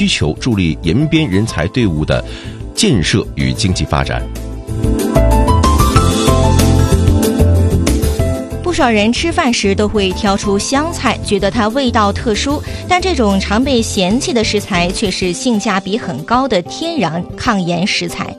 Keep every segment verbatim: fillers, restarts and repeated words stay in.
需求，助力延边人才队伍的建设与经济发展。 不少人吃饭时都会挑出香菜，觉得它味道特殊，但这种常被嫌弃的食材却是性价比很高的天然抗炎食材。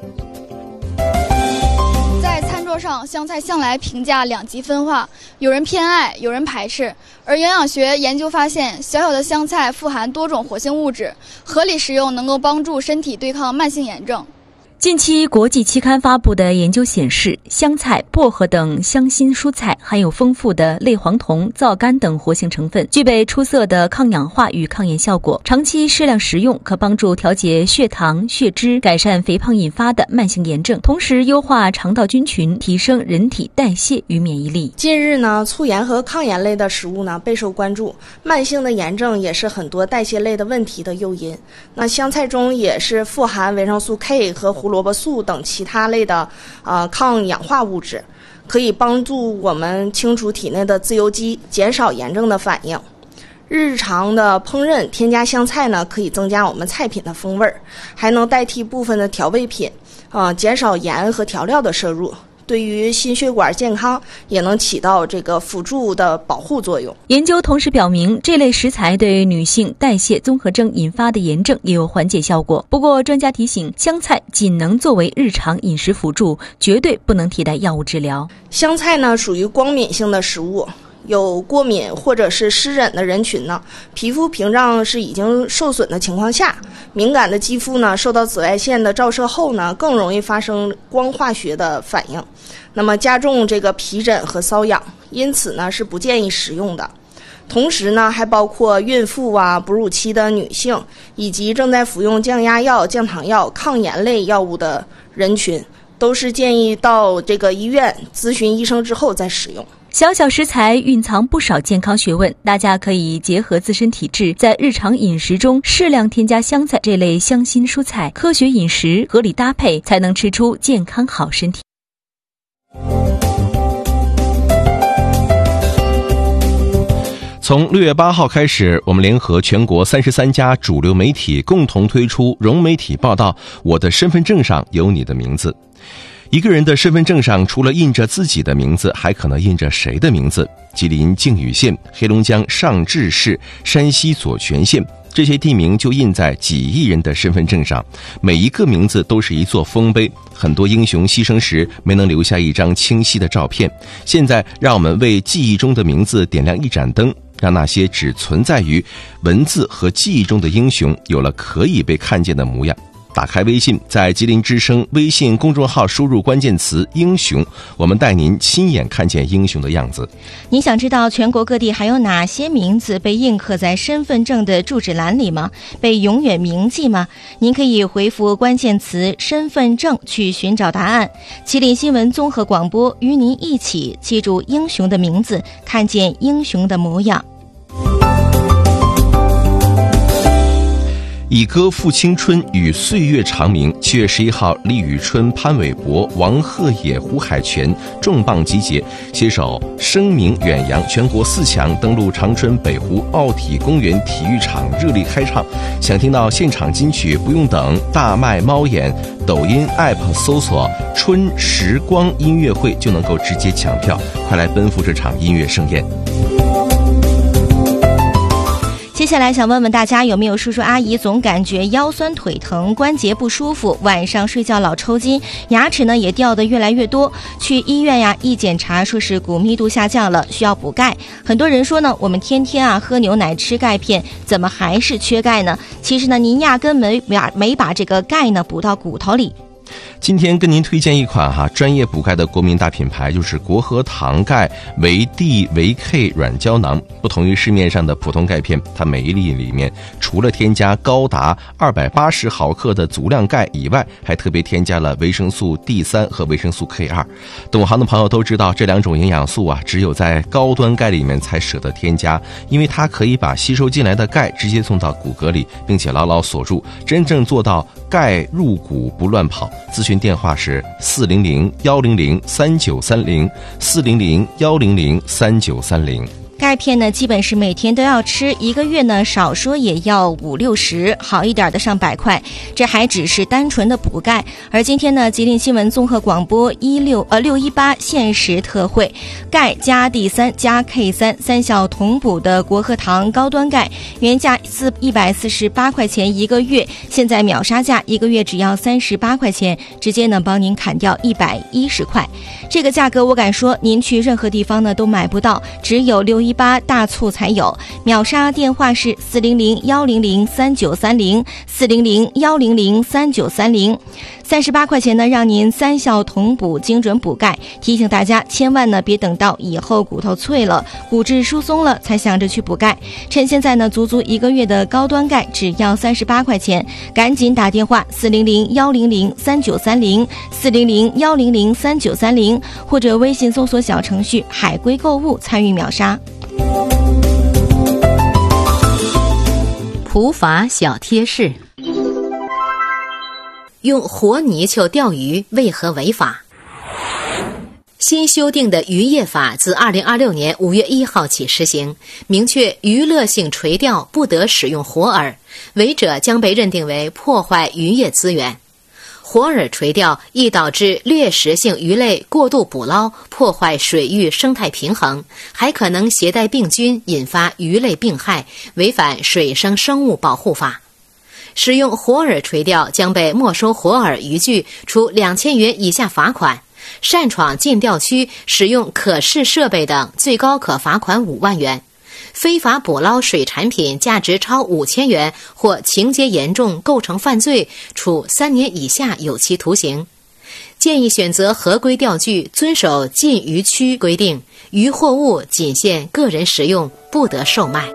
在餐桌上，香菜向来评价两极分化，有人偏爱，有人排斥。而营养学研究发现，小小的香菜富含多种活性物质，合理食用能够帮助身体对抗慢性炎症。 近期国际期刊发布的研究显示，香菜、薄荷等香辛蔬菜含有丰富的类黄酮、皂苷等活性成分，具备出色的抗氧化与抗炎效果。长期适量食用可帮助调节血糖、血脂，改善肥胖引发的慢性炎症，同时优化肠道菌群，提升人体代谢与免疫力。 近日呢，促炎和抗炎类的食物呢备受关注，慢性的炎症也是很多代谢类的问题的诱因。那香菜中也是富含维生素 K 和胡萝卜素等其他类的呃抗氧化物质，可以帮助我们清除体内的自由基，减少炎症的反应。日常的烹饪添加香菜呢，可以增加我们菜品的风味，还能代替部分的调味品，呃，减少盐和调料的摄入。对于心血管健康也能起到这个辅助的保护作用。 研究同时表明，这类食材对女性代谢综合征引发的炎症也有缓解效果。不过专家提醒，香菜仅能作为日常饮食辅助，绝对不能替代药物治疗。 香菜呢属于光敏性的食物，有过敏或者是湿疹的人群呢，皮肤屏障是已经受损的情况下，敏感的肌肤呢受到紫外线的照射后呢，更容易发生光化学的反应，那么加重这个皮疹和瘙痒，因此呢是不建议食用的。同时呢，还包括孕妇啊、哺乳期的女性，以及正在服用降压药、降糖药、抗炎类药物的人群，都是建议到这个医院咨询医生之后再使用。 小小食材蕴藏不少健康学问，大家可以结合自身体质，在日常饮食中适量添加香菜这类香辛蔬菜，科学饮食，合理搭配，才能吃出健康好身体。 从六月八号开始，我们联合全国三十三家主流媒体共同推出融媒体报道我的身份证上有你的名字。一个人的身份证上除了印着自己的名字，还可能印着谁的名字？吉林靖宇县、黑龙江上志市、山西左权县，这些地名就印在几亿人的身份证上，每一个名字都是一座丰碑。很多英雄牺牲时没能留下一张清晰的照片，现在让我们为记忆中的名字点亮一盏灯，让那些只存在于文字和记忆中的英雄有了可以被看见的模样。打开微信，在吉林之声微信公众号输入关键词英雄，我们带您亲眼看见英雄的样子。 你想知道全国各地还有哪些名字被印刻在身份证的住址栏里吗？被永远铭记吗？您可以回复关键词身份证去寻找答案。吉林新闻综合广播与您一起记住英雄的名字，看见英雄的模样。 以歌赋青春与岁月长鸣。七月十一号，李宇春、潘玮柏、王鹤野、胡海泉重磅集结，携手声名远扬全国四强，登陆长春北湖奥体公园体育场热力开唱。想听到现场金曲，不用等，大麦猫眼抖音 app 搜索春时光音乐会就能够直接抢票，快来奔赴这场音乐盛宴。 接下来想问问大家，有没有叔叔阿姨总感觉腰酸腿疼、关节不舒服，晚上睡觉老抽筋，牙齿呢也掉得越来越多，去医院呀一检查说是骨密度下降了，需要补钙。很多人说呢，我们天天啊喝牛奶吃钙片，怎么还是缺钙呢？其实呢，您压根没把没把这个钙呢补到骨头里。 今天跟您推荐一款哈专业补钙的国民大品牌，就是国和堂钙维 D 维 K 软胶囊。不同于市面上的普通钙片，它每一粒里面除了添加高达二百八十毫克的足量钙以外，还特别添加了维生素 D 三 和维生素 K 二。懂行的朋友都知道，这两种营养素啊，只有在高端钙里面才舍得添加，因为它可以把吸收进来的钙直接送到骨骼里，并且牢牢锁住，真正做到钙入骨不乱跑。咨询电话是四零零幺零零三九三零四零零幺零零三九三零。 钙片呢基本是每天都要吃，一个月呢少说也要五六十，好一点的上百块，这还只是单纯的补钙。而今天呢，吉林新闻综合广播一六呃六一八限时特惠，钙加 D 三 加 K 三 三效同补的国和堂高端钙，原价四一百四十八块钱一个月，现在秒杀价一个月只要三十八块钱，直接呢帮您砍掉一百一十块。这个价格我敢说您去任何地方呢都买不到，只有六一八大促才有。秒杀电话是四零零幺零零三九三零 四零零幺零零三九三零，三十八块钱呢让您三效同补，精准补钙。提醒大家千万呢别等到以后骨头脆了，骨质疏松了才想着去补钙，趁现在呢足足一个月的高端钙只要三十八块钱，赶紧打电话四零零幺零零三九三零 四零零幺零零三九三零，或者微信搜索小程序海龟购物参与秒杀。 普法小贴士：用活泥鳅钓鱼为何违法？新修订的渔业法自二零二六年五月一号起施行，明确娱乐性垂钓不得使用活饵，违者将被认定为破坏渔业资源。活饵垂钓易导致掠食性鱼类过度捕捞，破坏水域生态平衡，还可能携带病菌，引发鱼类病害，违反水生生物保护法。使用活饵垂钓将被没收活饵渔具，处两千元以下罚款；擅闯禁钓区、使用可视设备等，最高可罚款五万元。非法捕捞水产品价值超五千元或情节严重构成犯罪，处三年以下有期徒刑。建议选择合规钓具，遵守禁渔区规定，渔货物仅限个人食用，不得售卖。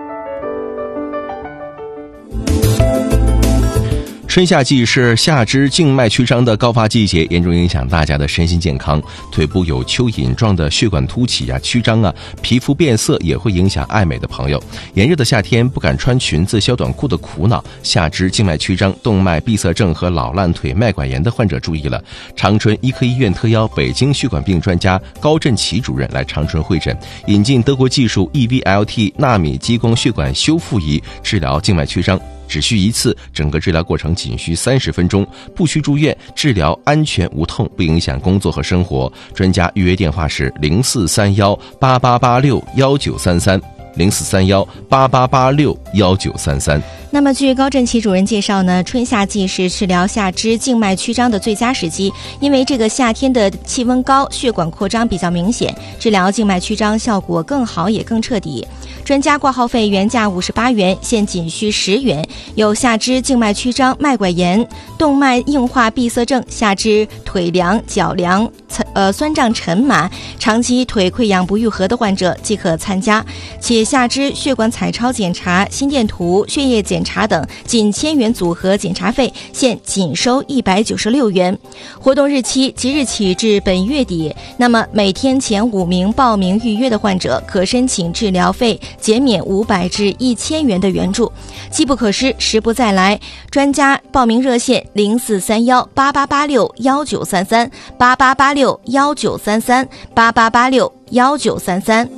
春夏季是下肢静脉曲张的高发季节，严重影响大家的身心健康。腿部有蚯蚓状的血管凸起啊、曲张啊，皮肤变色也会影响爱美的朋友。炎热的夏天不敢穿裙子、小短裤的苦恼，下肢静脉曲张、动脉闭塞症和老烂腿、脉管炎的患者注意了。长春医科医院特邀北京血管病专家高振奇主任来长春会诊，引进德国技术 E V L T 纳米激光血管修复仪治疗静脉曲张。只需一次，整个治疗过程仅需三十分钟，不需住院，治疗安全无痛，不影响工作和生活。专家预约电话是零四三幺八八八六幺九三三。零四三幺八八八六幺九三三。 那么据高振奇主任介绍呢，春夏季是治疗下肢静脉曲张的最佳时机，因为这个夏天的气温高，血管扩张比较明显，治疗静脉曲张效果更好也更彻底。专家挂号费原价五十八元，现仅需十元。有下肢静脉曲张、脉管炎、动脉硬化闭塞症、下肢腿凉、脚凉、呃酸胀沉麻、长期腿溃疡不愈合的患者即可参加，且下肢血管彩超检查、心电图、血液检查等仅千元组合检查费，现仅收一百九十六元。活动日期即日起至本月底，那么每天前五名报名预约的患者可申请治疗费减免五百至一千元的援助。机不可失，时不再来。专家报名热线零四三幺八八八六幺九三三八八八六幺九三三八八八六幺九三三。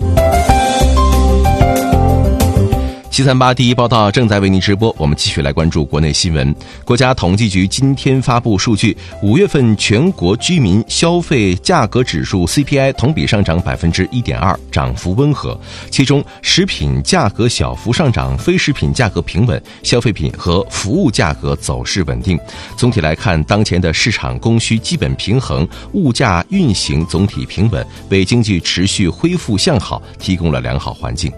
七三八第一报道正在为您直播，我们继续来关注国内新闻。国家统计局今天发布数据，五月份全国居民消费价格指数 C P I 同比上涨 百分之一点二， 涨幅温和。其中食品价格小幅上涨，非食品价格平稳，消费品和服务价格走势稳定。总体来看，当前的市场供需基本平衡，物价运行总体平稳，为经济持续恢复向好提供了良好环境。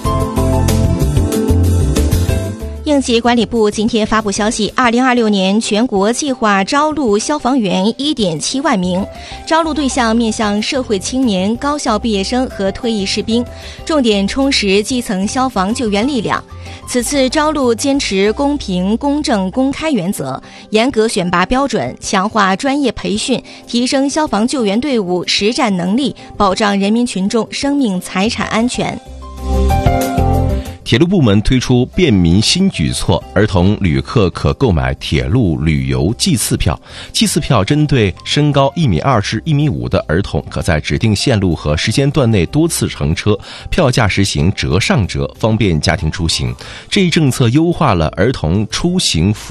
应急管理部今天发布消息，二零二六年全国计划招录消防员 一点七万名，招录对象面向社会青年、高校毕业生和退役士兵，重点充实基层消防救援力量。此次招录坚持公平、公正、公开原则，严格选拔标准，强化专业培训，提升消防救援队伍实战能力，保障人民群众生命财产安全。 铁路部门推出便民新举措，儿童旅客可购买铁路旅游祭次票。祭次票针对身高一米二至一米五的儿童，可在指定线路和时间段内多次乘车，票价实行折上折，方便家庭出行。这一政策优化了儿童出行服